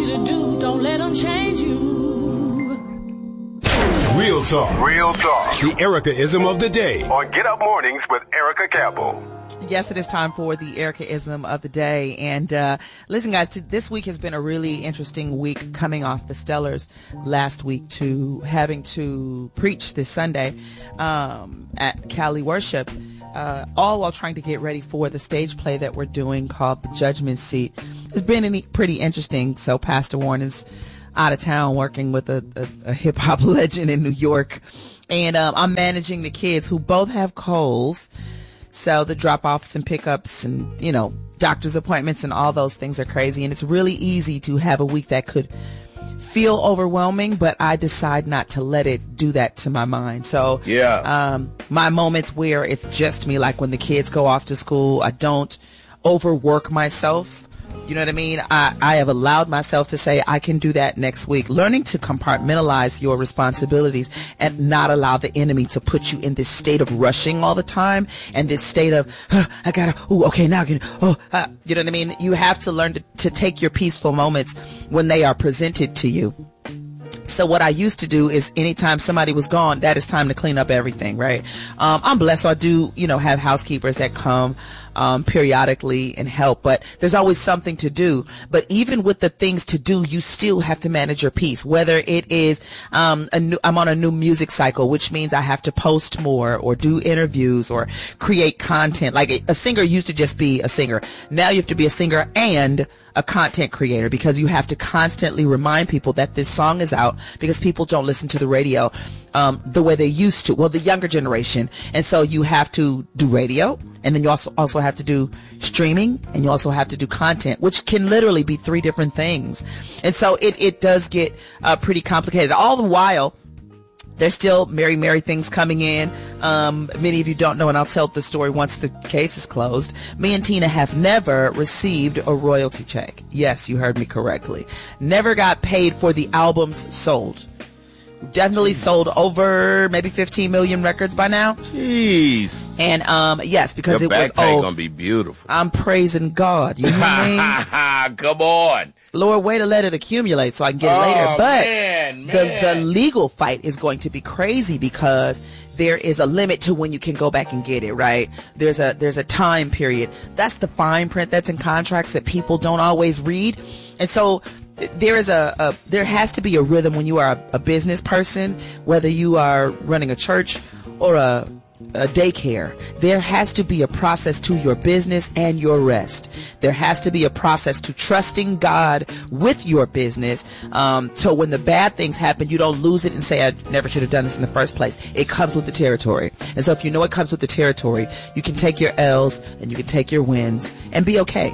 to do. Don't let them change you. Real talk. Real talk. The Erica-ism of the day. On Get Up Mornings with Erica Campbell. Yes, it is time for the Erica-ism of the day. And listen, guys, this week has been a really interesting week coming off the Stellars last week to having to preach this Sunday at Cali Worship, all while trying to get ready for the stage play that we're doing called The Judgment Seat. It's been pretty interesting. So Pastor Warren is out of town working with a hip-hop legend in New York. And I'm managing the kids who both have colds. So the drop-offs and pickups and, you know, doctor's appointments and all those things are crazy. And it's really easy to have a week that could feel overwhelming, but I decide not to let it do that to my mind. So my moments where it's just me, like when the kids go off to school, I don't overwork myself. You know what I mean? I have allowed myself to say I can do that next week. Learning to compartmentalize your responsibilities and not allow the enemy to put you in this state of rushing all the time and this state of, I gotta, okay, now I can, you know what I mean? You have to learn to take your peaceful moments when they are presented to you. So what I used to do is anytime somebody was gone, that is time to clean up everything, right? I'm blessed. So I do, you know, have housekeepers that come periodically and help, but there's always something to do. But even with the things to do, you still have to manage your piece, whether it is I'm on a new music cycle, which means I have to post more or do interviews or create content. Like a singer used to just be a singer. Now you have to be a singer and a content creator, because you have to constantly remind people that this song is out, because people don't listen to the radio the way they used to. Well, the younger generation. And so you have to do radio, and then you also have to do streaming, and you also have to do content, which can literally be 3 different things. And so it does get pretty complicated. All the while, there's still merry things coming in. Many of you don't know, and I'll tell the story once the case is closed. Me and Tina have never received a royalty check. Yes, you heard me correctly. Never got paid for the albums sold. Definitely sold over maybe 15 million records by now. Jeez. And yes, because your it was gonna be beautiful. I'm praising God. You know what I mean? Come on. Lord, way to let it accumulate so I can get it later. But the legal fight is going to be crazy, because there is a limit to when you can go back and get it, right? There's a time period. That's the fine print that's in contracts that people don't always read. And so there has to be a rhythm when you are a business person, whether you are running a church or a daycare. There has to be a process to your business and your rest. There has to be a process to trusting God with your business, so when the bad things happen, you don't lose it and say, I never should have done this in the first place. It comes with the territory. And so if you know it comes with the territory, you can take your L's and you can take your wins and be okay.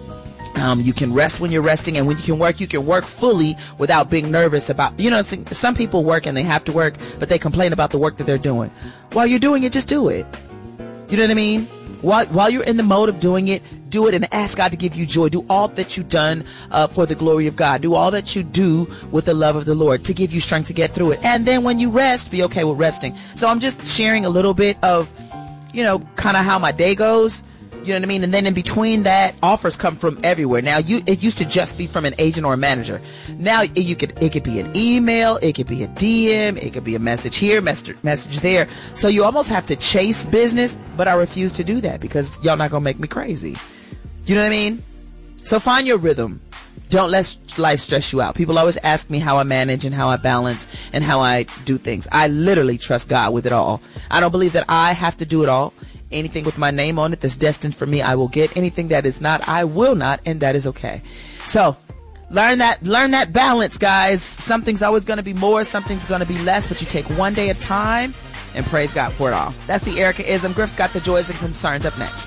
You can rest when you're resting, and when you can work fully without being nervous about, you know, some people work and they have to work, but they complain about the work that they're doing. While you're doing it, just do it. You know what I mean? While you're in the mode of doing it, do it and ask God to give you joy. Do all that you've done for the glory of God. Do all that you do with the love of the Lord to give you strength to get through it. And then when you rest, be okay with resting. So I'm just sharing a little bit of, you know, kind of how my day goes. You know what I mean? And then in between that, offers come from everywhere. Now, it used to just be from an agent or a manager. Now, it could be an email, it could be a DM, it could be a message here, message there. So you almost have to chase business, but I refuse to do that because y'all not gonna make me crazy. You know what I mean? So find your rhythm. Don't let life stress you out. People always ask me how I manage and how I balance and how I do things. I literally trust God with it all. I don't believe that I have to do it all. Anything with my name on it that's destined for me, I will get. Anything that is not, I will not, and that is okay. So learn that balance, guys. Something's always going to be more, something's going to be less, but you take one day at a time and praise God for it all. That's the Erica-ism. Griff's got the joys and concerns up next.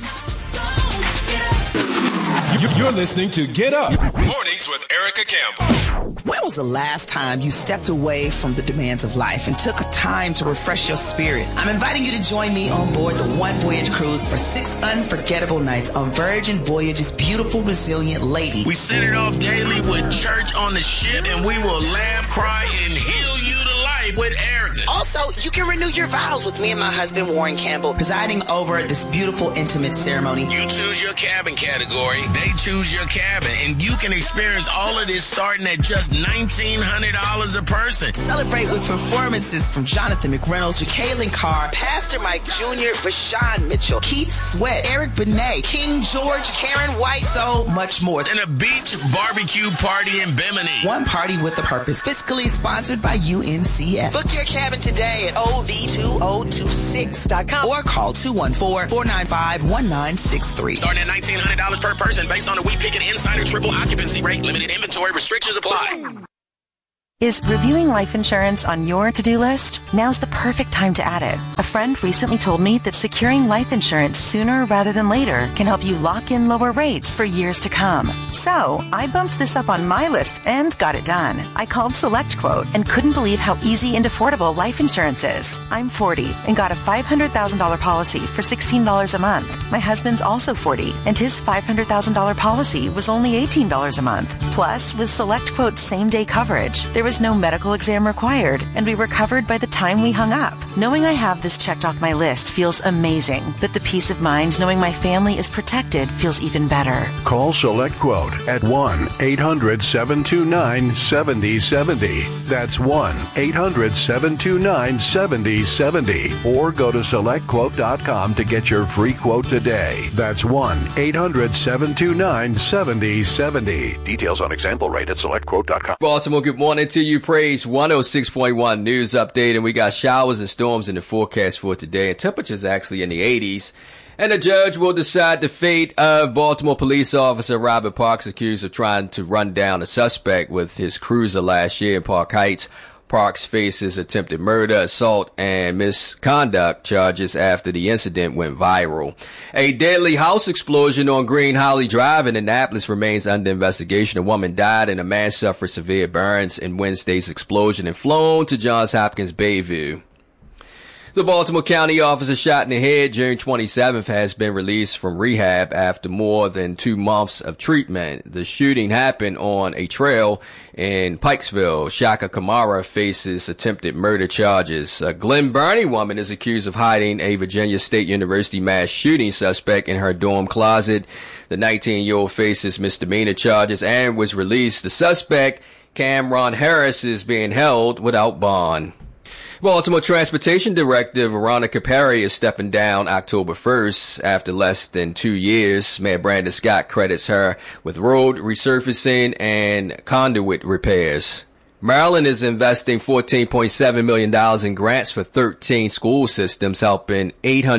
You're listening to Get Up Mornings with Erica Campbell. When was the last time you stepped away from the demands of life and took time to refresh your spirit? I'm inviting you to join me on board the One Voyage cruise for 6 unforgettable nights on Virgin Voyage's beautiful, resilient Lady. We set it off daily with church on the ship, and we will laugh, cry, and heal you to life. life with Erica. Also, you can renew your vows with me and my husband, Warren Campbell, presiding over this beautiful, intimate ceremony. You choose your cabin category, they choose your cabin, and you can experience all of this starting at just $1,900 a person. Celebrate with performances from Jonathan McReynolds, Jacqueline Carr, Pastor Mike Jr., Vashawn Mitchell, Keith Sweat, Eric Benet, King George, Karen White, so much more. And a beach barbecue party in Bimini. One party with a purpose. Fiscally sponsored by UNCF. Book your cabin today at OV2026.com or call 214-495-1963. Starting at $1,900 per person based on a We Pick It Insider triple occupancy rate. Limited inventory restrictions apply. Is reviewing life insurance on your to-do list? Now's the perfect time to add it. A friend recently told me that securing life insurance sooner rather than later can help you lock in lower rates for years to come. So, I bumped this up on my list and got it done. I called SelectQuote and couldn't believe how easy and affordable life insurance is. I'm 40 and got a $500,000 policy for $16 a month. My husband's also 40 and his $500,000 policy was only $18 a month. Plus, with SelectQuote's same-day coverage, there was no medical exam required, and we were covered by the time we hung up. Knowing I have this checked off my list feels amazing, but the peace of mind knowing my family is protected feels even better. Call SelectQuote at 1-800-729-7070. That's 1-800-729-7070. Or go to SelectQuote.com to get your free quote today. That's 1-800-729-7070. Details on example rate at SelectQuote.com. Baltimore, good morning to you. Praise 106.1 news update, and we got showers and storms in the forecast for today, and temperatures actually in the 80s. And the judge will decide the fate of Baltimore police officer Robert Parks, accused of trying to run down a suspect with his cruiser last year in Park Heights. Parks faces attempted murder, assault, and misconduct charges after the incident went viral. A deadly house explosion on Green Holly Drive in Annapolis remains under investigation. A woman died and a man suffered severe burns in Wednesday's explosion and flown to Johns Hopkins Bayview. The Baltimore County officer shot in the head June 27th has been released from rehab after more than 2 months of treatment. The shooting happened on a trail in Pikesville. Shaka Kamara faces attempted murder charges. A Glen Burnie woman is accused of hiding a Virginia State University mass shooting suspect in her dorm closet. The 19-year-old faces misdemeanor charges and was released. The suspect, Cameron Harris, is being held without bond. Baltimore Transportation Director Veronica Perry is stepping down October 1st after less than 2 years. Mayor Brandon Scott credits her with road resurfacing and conduit repairs. Maryland is investing $14.7 million in grants for 13 school systems, helping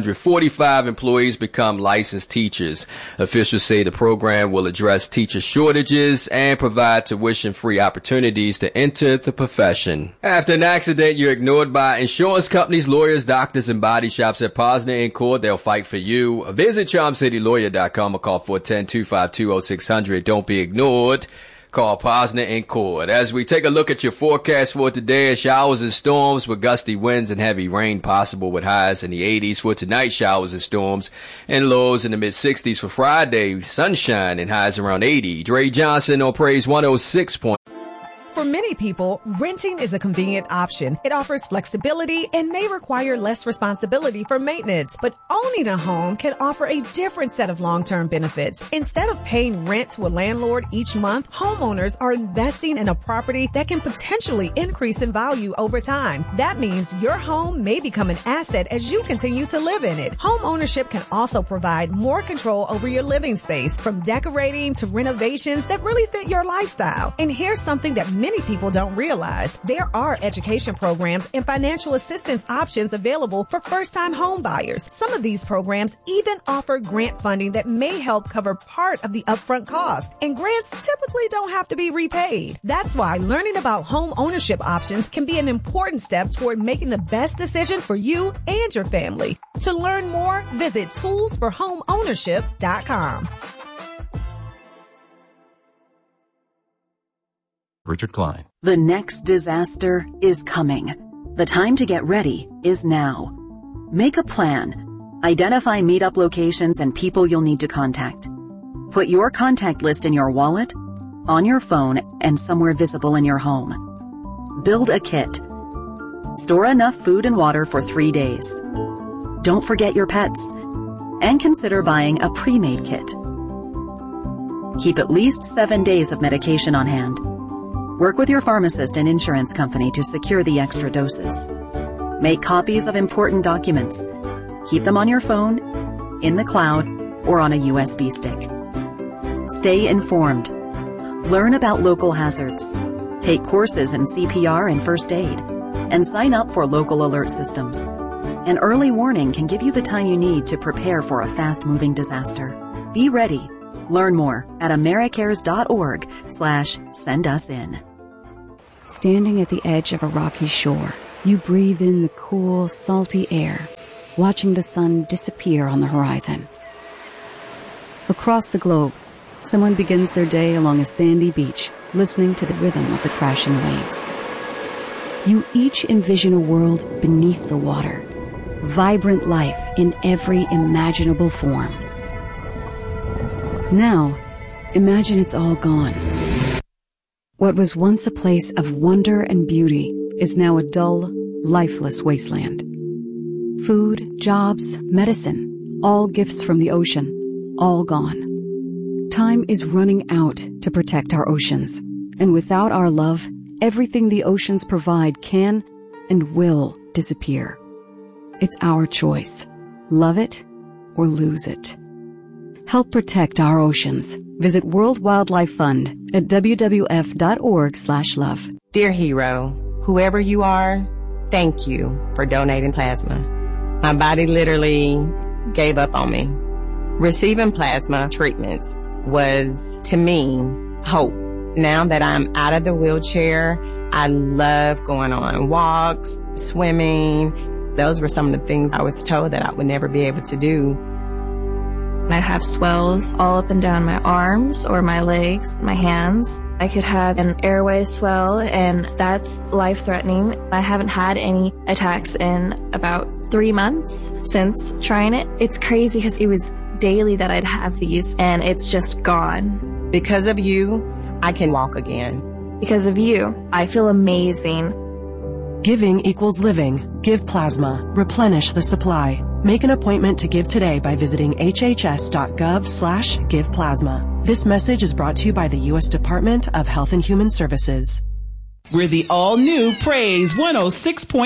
845 employees become licensed teachers. Officials say the program will address teacher shortages and provide tuition-free opportunities to enter the profession. After an accident, you're ignored by insurance companies, lawyers, doctors, and body shops at Posner & Court. They'll fight for you. Visit CharmCityLawyer.com or call 410-252-0600. Don't be ignored. Call Posner & Court. As we take a look at your forecast for today, showers and storms with gusty winds and heavy rain possible with highs in the 80s. For tonight, showers and storms and lows in the mid-60s. For Friday, sunshine and highs around 80. Dre Johnson on Praise 106. For many people, renting is a convenient option. It offers flexibility and may require less responsibility for maintenance. But owning a home can offer a different set of long-term benefits. Instead of paying rent to a landlord each month, homeowners are investing in a property that can potentially increase in value over time. That means your home may become an asset as you continue to live in it. Home ownership can also provide more control over your living space, from decorating to renovations that really fit your lifestyle. And here's something that many people don't realize. There are education programs and financial assistance options available for first-time home buyers. Some of these programs even offer grant funding that may help cover part of the upfront cost. And grants typically don't have to be repaid. That's why learning about home ownership options can be an important step toward making the best decision for you and your family. To learn more, visit toolsforhomeownership.com. Richard Klein. The next disaster is coming. The time to get ready is now. Make a plan. Identify meetup locations and people you'll need to contact. Put your contact list in your wallet, on your phone, and somewhere visible in your home. Build a kit. Store enough food and water for 3 days. Don't forget your pets. And consider buying a pre-made kit. Keep at least 7 days of medication on hand. Work with your pharmacist and insurance company to secure the extra doses. Make copies of important documents. Keep them on your phone, in the cloud, or on a USB stick. Stay informed. Learn about local hazards. Take courses in CPR and first aid. And sign up for local alert systems. An early warning can give you the time you need to prepare for a fast-moving disaster. Be ready. Learn more at americares.org/sendusin. Standing at the edge of a rocky shore, you breathe in the cool, salty air, watching the sun disappear on the horizon. Across the globe, someone begins their day along a sandy beach, listening to the rhythm of the crashing waves. You each envision a world beneath the water, vibrant life in every imaginable form. Now, imagine it's all gone. What was once a place of wonder and beauty is now a dull, lifeless wasteland. Food, jobs, medicine, all gifts from the ocean, all gone. Time is running out to protect our oceans, and without our love, everything the oceans provide can and will disappear. It's our choice. Love it or lose it. Help protect our oceans. Visit World Wildlife Fund at WWF.org/love. Dear hero, whoever you are, thank you for donating plasma. My body literally gave up on me. Receiving plasma treatments was, to me, hope. Now that I'm out of the wheelchair, I love going on walks, swimming. Those were some of the things I was told that I would never be able to do. I have swells all up and down my arms or my legs, my hands. I could have an airway swell, and that's life-threatening. I haven't had any attacks in about 3 months since trying it. It's crazy because it was daily that I'd have these, and it's just gone. Because of you, I can walk again. Because of you, I feel amazing. Giving equals living. Give plasma. Replenish the supply. Make an appointment to give today by visiting hhs.gov/giveplasma. This message is brought to you by the U.S. Department of Health and Human Services. We're the all-new Praise 106.